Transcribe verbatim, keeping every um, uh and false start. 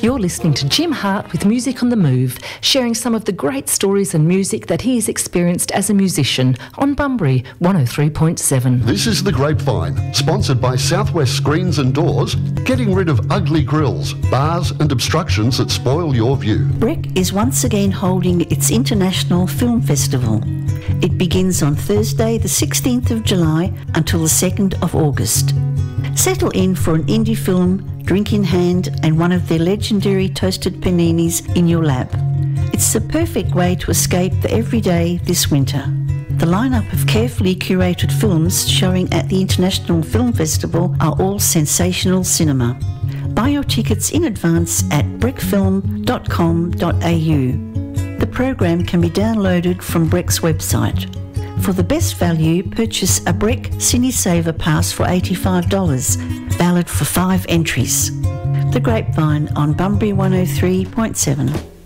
You're listening to Jim Hart with Music on the Move, sharing some of the great stories and music that he has experienced as a musician on Bunbury one oh three point seven. This is The Grapevine, sponsored by Southwest Screens and Doors, getting rid of ugly grills, bars and obstructions that spoil your view. Breck is once again holding its International Film Festival. It begins on Thursday the sixteenth of July until the second of August. Settle in for an indie film, drink in hand, and one of their legendary toasted paninis in your lap. It's the perfect way to escape the everyday this winter. The lineup of carefully curated films showing at the International Film Festival are all sensational cinema. Buy your tickets in advance at breck film dot com dot a u. The program can be downloaded from Breck's website. For the best value, purchase a Breck Cine Saver Pass for eighty-five dollars, valid for five entries. The Grapevine on Bunbury one oh three point seven.